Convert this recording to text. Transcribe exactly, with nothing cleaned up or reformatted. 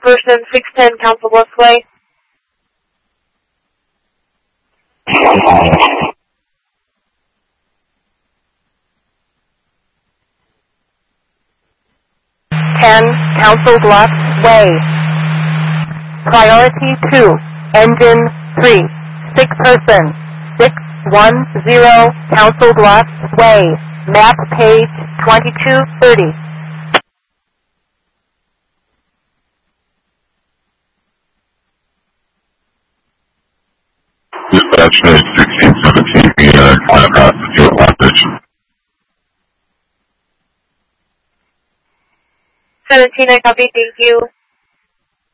person, six ten Council Bluffs Way. ten Council Bluffs Way. Priority two, engine three, sick person, six one zero Council Bluffs Way, map page twenty-two thirty. Dispatch name sixteen seventeen P N X, Flat Passenger Hostage. seventeen, I copy, thank you.